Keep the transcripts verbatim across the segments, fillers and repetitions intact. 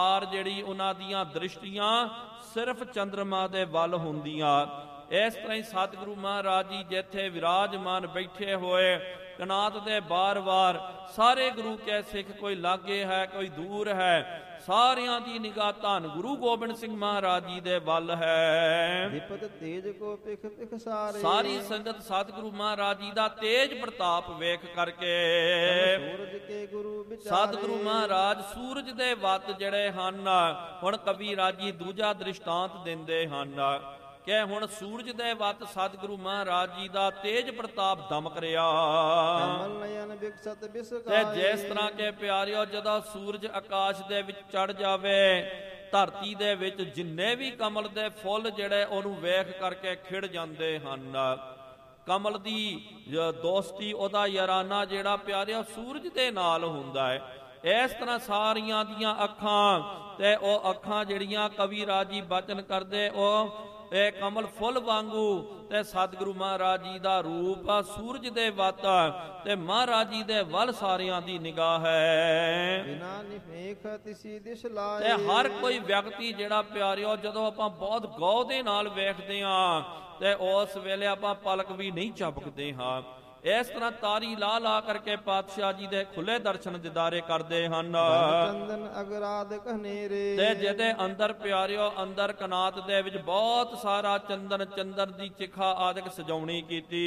ਜਿਹੜੀ ਉਹਨਾਂ ਦੀਆਂ ਦ੍ਰਿਸ਼ਟੀਆਂ ਸਿਰਫ ਚੰਦਰਮਾ ਦੇ ਵੱਲ ਹੁੰਦੀਆਂ। ਇਸ ਤਰ੍ਹਾਂ ਹੀ ਸਤਿਗੁਰੂ ਮਹਾਰਾਜ ਜੀ ਜਿੱਥੇ ਵਿਰਾਜਮਾਨ ਬੈਠੇ ਹੋਏ ਕਨਾਤ ਦੇ ਬਾਰ-ਬਾਰ ਸਾਰੇ ਗੁਰੂ ਕੈ ਸਿੱਖ, ਕੋਈ ਲਾਗੇ ਹੈ ਕੋਈ ਦੂਰ ਹੈ, ਸਾਰਿਆਂ ਦੀ ਨਿਗਾਹ ਧੰਨ ਗੁਰੂ ਗੋਬਿੰਦ ਸਿੰਘ ਮਹਾਰਾਜ ਜੀ ਦੇ ਵੱਲ ਹੈ। ਵਿਪਤ ਤੇਜ ਕੋ ਪਿਖ ਪਿਖ ਸਾਰੇ, ਸਾਰੀ ਸੰਗਤ ਸਤਿਗੁਰੂ ਮਹਾਰਾਜ ਜੀ ਦਾ ਤੇਜ ਪ੍ਰਤਾਪ ਵੇਖ ਕਰਕੇ ਸੂਰਜ ਕੇ ਗੁਰੂ ਵਿਚਾਰੇ। ਸਤਿਗੁਰੂ ਮਹਾਰਾਜ ਸੂਰਜ ਦੇ ਵੱਤ ਜਿਹੜੇ ਹਨ, ਹੁਣ ਕਵੀ ਰਾਜੀ ਦੂਜਾ ਦ੍ਰਿਸ਼ਟਾਂਤ ਦਿੰਦੇ ਹਨ ਕਿ ਹੁਣ ਸੂਰਜ ਦੇ ਵੱਤ ਸਤਿਗੁਰੂ ਮਹਾਰਾਜ ਜੀ ਦਾ ਤੇਜ ਪ੍ਰਤਾਪ ਦਮਕ ਰਿਹਾ। ਕਮਲ ਨਯਨ ਵਿਕਸਤ ਤੇ ਬਿਸਕਾਏ, ਜਿਸ ਤਰ੍ਹਾਂ ਕਿ ਪਿਆਰਿਓ ਜਦੋਂ ਸੂਰਜ ਆਕਾਸ਼ ਦੇ ਵਿੱਚ ਚੜ ਜਾਵੇ, ਧਰਤੀ ਦੇ ਵਿੱਚ ਜਿੰਨੇ ਵੀ ਕਮਲ ਦੇ ਫੁੱਲ ਜਿਹੜੇ ਉਹਨੂੰ ਵੇਖ ਕਰਕੇ ਖਿੜ ਜਾਂਦੇ ਹਨ। ਕਮਲ ਦੀ ਦੋਸਤੀ, ਉਹਦਾ ਯਾਰਾਨਾ ਜਿਹੜਾ ਪਿਆਰਿਓ ਸੂਰਜ ਦੇ ਨਾਲ ਹੁੰਦਾ ਹੈ। ਇਸ ਤਰ੍ਹਾਂ ਸਾਰੀਆਂ ਦੀਆਂ ਅੱਖਾਂ ਤੇ ਉਹ ਅੱਖਾਂ ਜਿਹੜੀਆਂ ਕਵੀ ਰਾਜੀ ਬਚਨ ਕਰਦੇ, ਉਹ ਇਹ ਕਮਲ ਫੁੱਲ ਵਾਂਗੂ ਤੇ ਸਤਿਗੁਰੂ ਮਹਾਰਾਜ ਜੀ ਦਾ ਰੂਪ ਆ ਸੂਰਜ ਦੇ ਵੱਤ, ਤੇ ਮਹਾਰਾਜ ਜੀ ਦੇ ਵੱਲ ਸਾਰਿਆਂ ਦੀ ਨਿਗਾਹ ਹੈ। ਬਿਨਾ ਨਿਫੇਖ ਤਿਸੀ ਦਿਸ਼ ਲਾਏ, ਤੇ ਹਰ ਕੋਈ ਵਿਅਕਤੀ ਜਿਹੜਾ ਪਿਆਰਿਓ ਜਦੋਂ ਆਪਾਂ ਬਹੁਤ ਗੌਰ ਦੇ ਨਾਲ ਵੇਖਦੇ ਹਾਂ ਤੇ ਉਸ ਵੇਲੇ ਆਪਾਂ ਪਲਕ ਵੀ ਨਹੀਂ ਝਪਕਦੇ ਹਾਂ। ਇਸ ਤਰ੍ਹਾਂ ਤਾਰੀ ਲਾ ਲਾ ਕਰਕੇ ਪਾਤਸ਼ਾਹ ਜੀ ਦੇ ਖੁੱਲੇ ਦਰਸ਼ਨ ਦਿਦਾਰੇ ਕਰਦੇ ਹਨ। ਚੰਦਨ ਅਗਰਾਦ ਕਹਨੇਰੇ, ਤੇ ਜਿਹਦੇ ਅੰਦਰ ਪਿਆਰਿਓ ਅੰਦਰ ਕਨਾਤ ਦੇ ਵਿੱਚ ਬਹੁਤ ਸਾਰਾ ਚੰਦਨ, ਚੰਦਨ ਦੀ ਚਿਖਾ ਆਦਿਕ ਸਜਾਉਣੀ ਕੀਤੀ,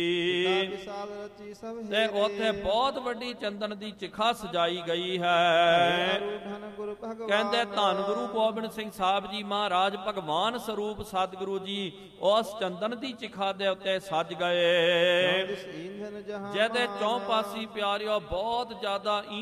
ਤੇ ਉੱਥੇ ਬਹੁਤ ਵੱਡੀ ਚੰਦਨ ਦੀ ਚਿਖਾ ਸਜਾਈ ਗਈ ਹੈ। ਕਹਿੰਦੇ ਧੰਨ ਗੁਰੂ ਗੋਬਿੰਦ ਸਿੰਘ ਸਾਹਿਬ ਜੀ ਮਹਾਰਾਜ ਭਗਵਾਨ ਸਰੂਪ ਸਤਿਗੁਰੂ ਜੀ ਉਸ ਚੰਦਨ ਦੀ ਚਿਖਾ ਦੇ ਉੱਤੇ ਸਜ ਗਏ, ਜਿਹਦੇ ਚੌਂ ਪਾਸੀ ਪਿਆਰਿਓ ਬਹੁਤ ਜ਼ਿਆਦਾ